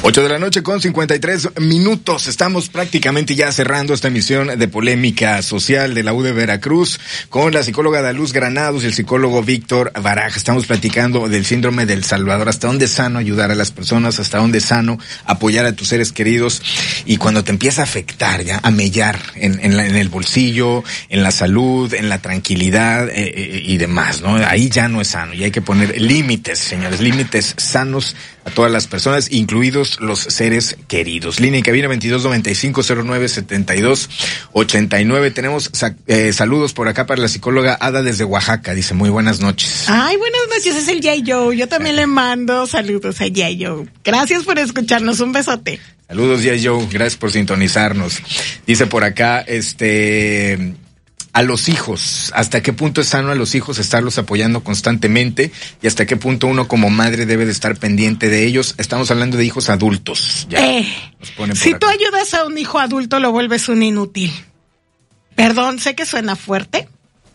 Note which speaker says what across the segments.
Speaker 1: 8:53 Estamos prácticamente ya cerrando esta emisión de Polémica Social de la U de Veracruz con la psicóloga Adaluz Granados y el psicólogo Víctor Barajas. Estamos platicando del síndrome del Salvador, hasta dónde es sano ayudar a las personas, hasta dónde es sano apoyar a tus seres queridos, y cuando te empieza a afectar ya, a mellar en el bolsillo, en la salud, en la tranquilidad y demás, ¿no? Ahí ya no es sano y hay que poner límites, señores, límites sanos a todas las personas, incluidos los seres queridos. Línea y cabina 2295-0972-89. Tenemos saludos por acá para la psicóloga Ada desde Oaxaca. Dice, muy buenas noches.
Speaker 2: Ay, buenas noches, es el Yayo. Yo también le mando saludos a Yayo. Gracias por escucharnos, un besote.
Speaker 1: Saludos, Yayo, gracias por sintonizarnos. Dice por acá, a los hijos, ¿hasta qué punto es sano a los hijos estarlos apoyando constantemente? Y hasta qué punto uno como madre debe de estar pendiente de ellos. Estamos hablando de hijos adultos. Ya,
Speaker 2: si tú ayudas a un hijo adulto, lo vuelves un inútil. Perdón, sé que suena fuerte.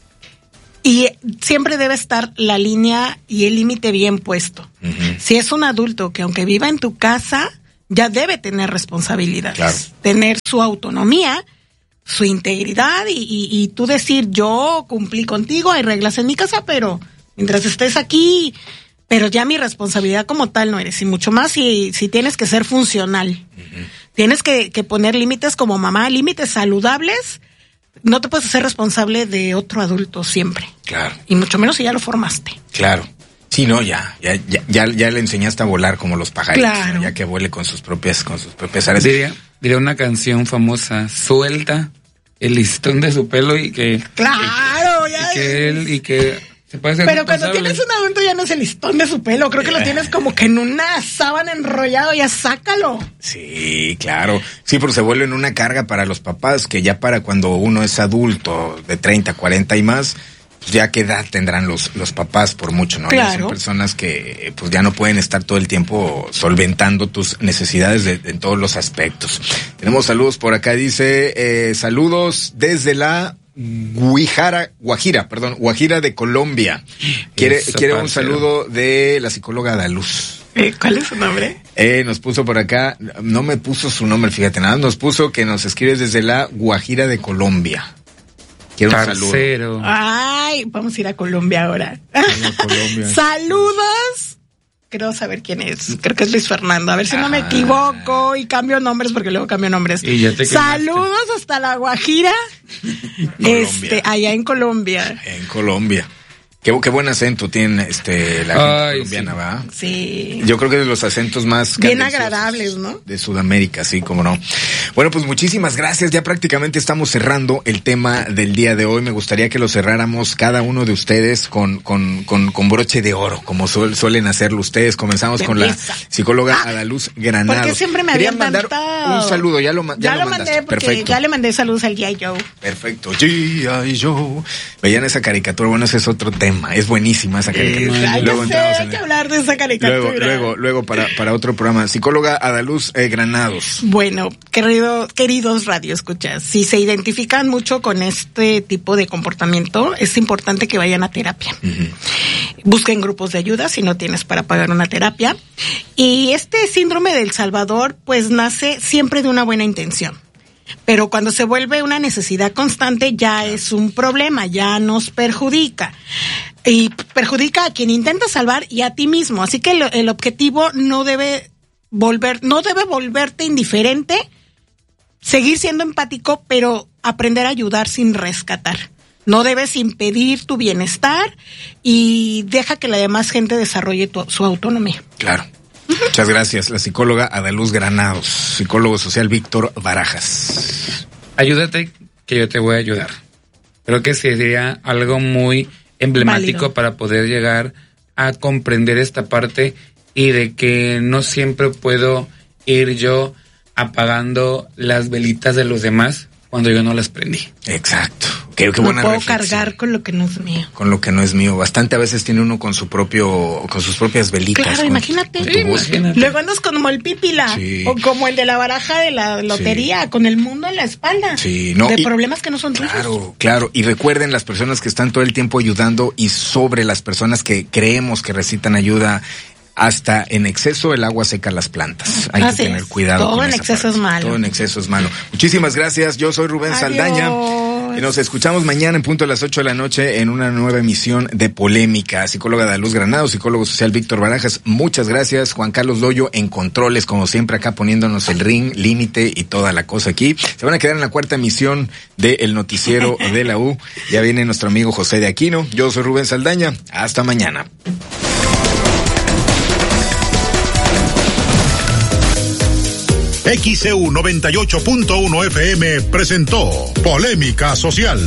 Speaker 2: Y siempre debe estar la línea y el límite bien puesto. Uh-huh. Si es un adulto que aunque viva en tu casa, ya debe tener responsabilidades. Claro. Tener su autonomía, su integridad y tú decir, yo cumplí contigo, hay reglas en mi casa, pero mientras estés aquí, pero ya mi responsabilidad como tal no eres, y mucho más si tienes que ser funcional. Uh-huh. Tienes que poner límites como mamá, límites saludables. No te puedes hacer responsable de otro adulto siempre. Claro. Y mucho menos si ya lo formaste.
Speaker 1: Claro. Sí, no, ya le enseñaste a volar como los pajaritos, claro, ¿no? Ya que vuele con sus propias alas.
Speaker 3: Diría una canción famosa, suelta el listón de su pelo y que...
Speaker 2: ¡Claro!
Speaker 3: Y que se puede ser
Speaker 2: pero cuando tienes un adulto ya no es el listón de su pelo, creo que lo tienes como que en una sábana enrollado, ya sácalo.
Speaker 1: Sí, claro. Sí, pero se vuelve una carga para los papás, que ya para cuando uno es adulto de 30, 40 y más, pues ya qué edad tendrán los papás por mucho, ¿no? Claro. Ya son personas que pues ya no pueden estar todo el tiempo solventando tus necesidades en todos los aspectos. Tenemos saludos por acá, dice, saludos desde la Guajira de Colombia. Quiere un saludo de la psicóloga Adaluz.
Speaker 2: ¿Cuál es su nombre?
Speaker 1: Nos puso por acá, no me puso su nombre, fíjate, nada, nos puso que nos escribes desde la Guajira de Colombia. Quiero un saludo.
Speaker 2: Ay, vamos a ir a Colombia ahora. Saludos. Creo saber quién es. Creo que es Luis Fernando. A ver si no me equivoco y cambio nombres, porque luego cambio nombres. Saludos hasta la Guajira. Allá en Colombia.
Speaker 1: En Colombia. Qué buen acento tiene la colombiana, ¿va?
Speaker 2: Sí.
Speaker 1: Yo creo que es de los acentos más
Speaker 2: bien agradables, ¿no?
Speaker 1: De Sudamérica, sí, cómo no. Bueno, pues muchísimas gracias. Ya prácticamente estamos cerrando el tema del día de hoy. Me gustaría que lo cerráramos cada uno de ustedes con broche de oro, como suelen hacerlo ustedes. Comenzamos con la psicóloga Adaluz Granados.
Speaker 2: Porque siempre me habían mandado
Speaker 1: un saludo, ya lo
Speaker 2: mandé, porque ya le mandé saludos al G.I. Joe.
Speaker 1: Perfecto. G.I. Joe. Veían esa caricatura, bueno, ese es otro tema. Es buenísima esa caricatura.
Speaker 2: Luego hay que hablar de esa caricatura.
Speaker 1: Luego para otro programa. Psicóloga Adaluz Granados.
Speaker 2: Bueno, queridos radioescuchas, si se identifican mucho con este tipo de comportamiento, es importante que vayan a terapia. Uh-huh. Busquen grupos de ayuda si no tienes para pagar una terapia. Y este síndrome del Salvador, pues nace siempre de una buena intención. Pero cuando se vuelve una necesidad constante ya es un problema, ya nos perjudica. Y perjudica a quien intenta salvar y a ti mismo. Así que el objetivo no debe volverte indiferente, seguir siendo empático, pero aprender a ayudar sin rescatar. No debes impedir tu bienestar y deja que la demás gente desarrolle su autonomía.
Speaker 1: Claro. Muchas gracias. La psicóloga Adaluz Granados, psicólogo social Víctor Barajas.
Speaker 3: Ayúdate, que yo te voy a ayudar. Creo que sería algo muy emblemático válido para poder llegar a comprender esta parte y de que no siempre puedo ir yo apagando las velitas de los demás cuando yo no las prendí.
Speaker 1: Exacto. Qué
Speaker 2: no
Speaker 1: buena
Speaker 2: puedo
Speaker 1: reflexión.
Speaker 2: Cargar con lo que no es mío.
Speaker 1: Con lo que no es mío. Bastante a veces tiene uno con sus propias velitas.
Speaker 2: Claro, imagínate. Luego andas como el pípila. Sí. O como el de la baraja de la lotería, sí, con el mundo en la espalda.
Speaker 1: Sí, no.
Speaker 2: De problemas que no son tuyos.
Speaker 1: Claro. Y recuerden, las personas que están todo el tiempo ayudando y sobre las personas que creemos que necesitan ayuda, hasta en exceso el agua seca las plantas. Hay que tener cuidado.
Speaker 2: Todo en exceso es malo.
Speaker 1: Todo en exceso es malo. Muchísimas gracias. Yo soy Rubén Saldaña. Y nos escuchamos mañana en punto a las 8 de la noche en una nueva emisión de Polémica. Psicóloga Daluz Granados, psicólogo social Víctor Barajas. Muchas gracias. Juan Carlos Loyo en controles, como siempre, acá poniéndonos el ring, límite y toda la cosa aquí. Se van a quedar en la cuarta emisión del noticiero de la U. Ya viene nuestro amigo José de Aquino. Yo soy Rubén Saldaña. Hasta mañana.
Speaker 4: XEU 98.1 FM presentó Polémica Social.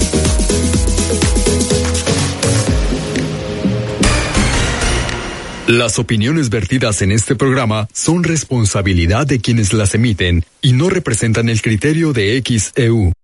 Speaker 5: Las opiniones vertidas en este programa son responsabilidad de quienes las emiten y no representan el criterio de XEU.